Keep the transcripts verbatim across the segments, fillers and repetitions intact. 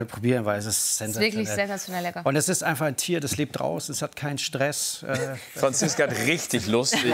Probieren, weil es ist sensationell. Ist wirklich sensationell lecker. Und es ist einfach ein Tier, das lebt draußen, es hat keinen Stress. Äh, Franziska hat richtig lustig.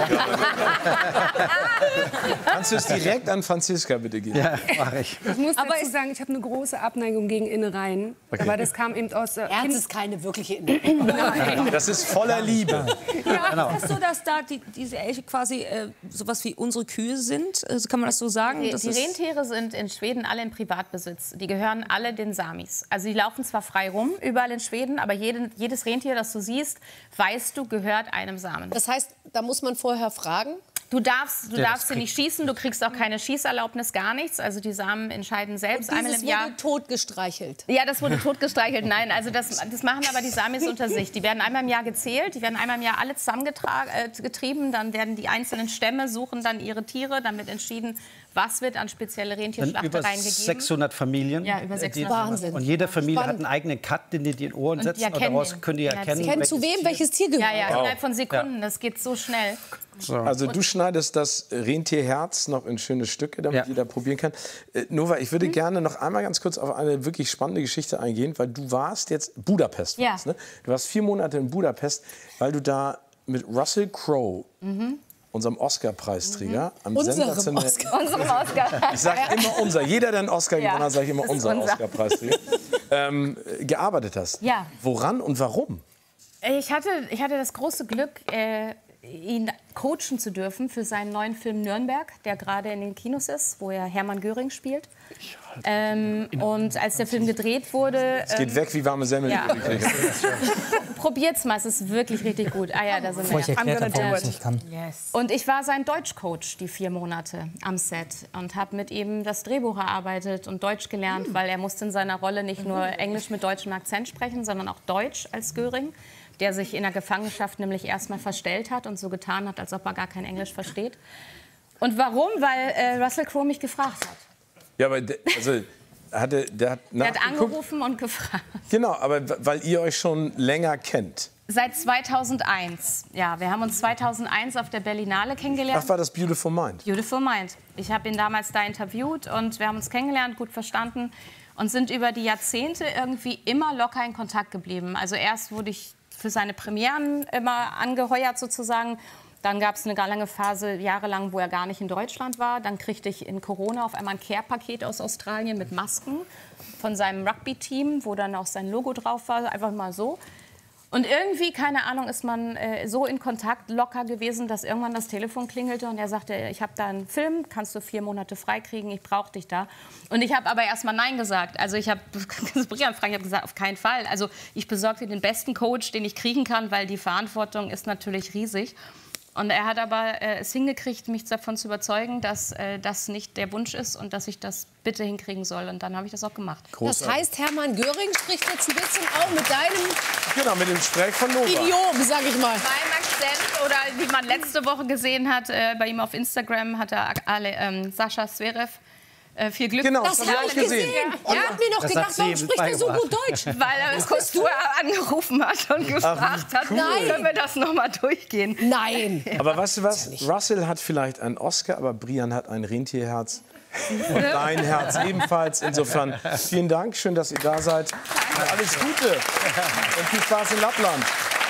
Kannst du es direkt an Franziska bitte geben? Ja, mache ich. Ich muss aber dazu sagen, ich habe eine große Abneigung gegen Innereien. Okay. Aber das kam eben aus der... Ernst ist keine wirkliche Innereien. Nein. Das ist voller Liebe. Ja, genau. Ist das so, dass da die, diese Elche quasi äh, sowas wie unsere Kühe sind? Also kann man das so sagen? Die, das die ist Rentiere sind in Schweden alle in Privatbesitz. Die gehören alle den Samis. Also die laufen zwar frei rum, überall in Schweden, aber jede, jedes Rentier, das du siehst, weißt du, gehört einem Samen. Das heißt, da muss man vorher fragen? Du darfst, du Ja, darfst sie nicht schießen, du kriegst auch keine Schießerlaubnis, gar nichts. Also die Samen entscheiden selbst Und einmal dieses im Jahr. wurde totgestreichelt. Ja, das wurde totgestreichelt. Nein, also das, das machen aber die Samis unter sich. Die werden einmal im Jahr gezählt, die werden einmal im Jahr alle zusammengetrieben. Dann werden die einzelnen Stämme suchen dann ihre Tiere, dann wird entschieden, was wird an spezielle Dann über Rentierschlachtereien gegeben. sechshundert Familien. Ja, über sechshundert. Die- Wahnsinn. Und jede Familie Spannend. hat einen eigenen Cut, den die in die Ohren Und setzen. die Und erkennen daraus ihn. können die Ja, erkennen, sie Kennen zu wem welches Tier gehört. Ja, ja, Wow. innerhalb von Sekunden. Das geht so schnell. Also du schneidest das Rentierherz noch in schöne Stücke, damit Ja. jeder probieren kann. Äh, Nova, ich würde gerne noch einmal ganz kurz auf eine wirklich spannende Geschichte eingehen, weil du warst jetzt Budapest. Ja. Warst, ne? Du warst vier Monate in Budapest, weil du da mit Russell Crowe, unserem Oscar-Preisträger, am Unserem sensationellen... Oscar. Unserem Oscar. Ich sage immer unser. Jeder, der einen Oscar Ja, gewonnen hat, sage ich immer das ist unser unser. Oscar-Preisträger. ähm, gearbeitet hast. Ja. Woran und warum? Ich hatte, ich hatte das große Glück, äh, ihn coachen zu dürfen für seinen neuen Film Nürnberg, der gerade in den Kinos ist, wo er Hermann Göring spielt. Ähm, und als der Film gedreht wurde... Es geht weg wie warme Semmel. Ja. Probiert's mal, es ist wirklich richtig gut. Ah ja, da sind Bevor ich wir. erklärt habe, warum ich es nicht kann. Und ich war sein Deutschcoach die vier Monate am Set und habe mit ihm das Drehbuch erarbeitet und Deutsch gelernt, weil er musste in seiner Rolle nicht nur Englisch mit deutschem Akzent sprechen, sondern auch Deutsch als Göring, der sich in der Gefangenschaft nämlich erstmal verstellt hat und so getan hat, als ob er gar kein Englisch versteht. Und warum? Weil äh, Russell Crowe mich gefragt hat. Ja, aber der, also, hatte, der hat Er hat nachgeguckt. angerufen und gefragt. Genau, aber w- weil ihr euch schon länger kennt. Seit zweitausendeins. Ja, wir haben uns zweitausendeins auf der Berlinale kennengelernt. Ach, war das Beautiful Mind? Beautiful Mind. Ich habe ihn damals da interviewt und wir haben uns kennengelernt, gut verstanden und sind über die Jahrzehnte irgendwie immer locker in Kontakt geblieben. Also erst wurde ich für seine Premieren immer angeheuert sozusagen. Dann gab es eine gar lange Phase, jahrelang, wo er gar nicht in Deutschland war. Dann kriegte ich in Corona auf einmal ein Care-Paket aus Australien mit Masken von seinem Rugby-Team, wo dann auch sein Logo drauf war, einfach mal so. Und irgendwie, keine Ahnung, ist man äh, so in Kontakt locker gewesen, dass irgendwann das Telefon klingelte und er sagte, ich habe da einen Film, kannst du vier Monate freikriegen, ich brauche dich da. Und ich habe aber erst mal Nein gesagt. Also ich habe ich habe gesagt, auf keinen Fall. Also ich besorge dir den besten Coach, den ich kriegen kann, weil die Verantwortung ist natürlich riesig. Und er hat aber äh, es hingekriegt, mich davon zu überzeugen, dass äh, das nicht der Wunsch ist und dass ich das bitte hinkriegen soll. Und dann habe ich das auch gemacht. Das heißt, Hermann Göring spricht jetzt ein bisschen auch mit deinem Genau, mit dem Sprech von Nova. Idiom, sag ich mal. Beim Akzent oder wie man letzte Woche gesehen hat, äh, bei ihm auf Instagram hat er alle, ähm, Sascha Zverev äh, viel Glück. Genau, Das das habe habe ich ich gesehen. gesehen. Und Ja. hab mir noch Das gedacht, hat sie warum ihm spricht er so beigebracht. gut Deutsch? Weil er das Kostur angerufen hat und gefragt hat, Nein. können wir das noch mal durchgehen. Nein. Aber weißt du was? Russell hat vielleicht einen Oscar, aber Brian hat ein Rentierherz. Und dein Herz ebenfalls. Insofern vielen Dank, schön, dass ihr da seid. Und alles Gute und viel Spaß in Lappland.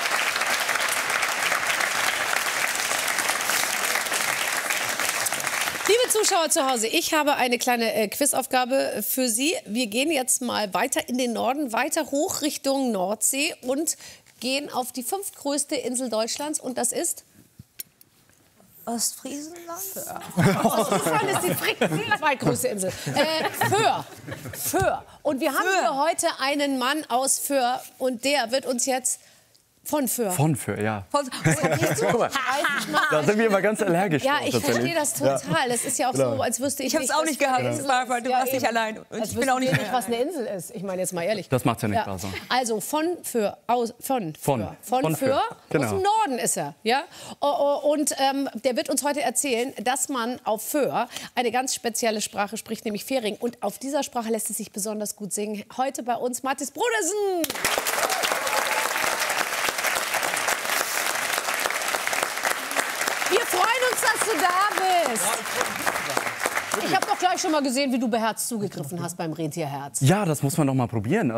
Liebe Zuschauer zu Hause, ich habe eine kleine äh, Quizaufgabe für Sie. Wir gehen jetzt mal weiter in den Norden, weiter hoch Richtung Nordsee und gehen auf die fünftgrößte Insel Deutschlands. Und das ist? Ostfriesenland? Ostfriesland ist die zweitgrößte Insel. Äh, Föhr. Föhr. Und wir haben hier heute einen Mann aus Föhr und der wird uns jetzt von Föhr. Von für, ja. Guck mal, Da sind wir immer ganz allergisch Ja, drauf, ich tatsächlich. verstehe das total. Das ist ja auch so, als wüsste ich Ich habe es nicht, auch was nicht für eine gehabt, Insel Barbara, ist. du Ja, warst nicht eben. allein. Und Als ich bin auch nicht wüssten wir mehr. was eine Insel ist. Ich meine jetzt mal ehrlich. Das macht's ja nicht Ja. besser. Also von für aus von Von. für. von, Von für. für. Genau. Aus dem Norden ist er, ja. Oh, oh, und ähm, der wird uns heute erzählen, dass man auf Föhr eine ganz spezielle Sprache spricht, nämlich Färing. Und auf dieser Sprache lässt es sich besonders gut singen. Heute bei uns Mathis Brodersen. Wir freuen uns, dass du da bist. Ich habe doch gleich schon mal gesehen, wie du beherzt zugegriffen hast beim Rentierherz. Ja, das muss man doch mal probieren.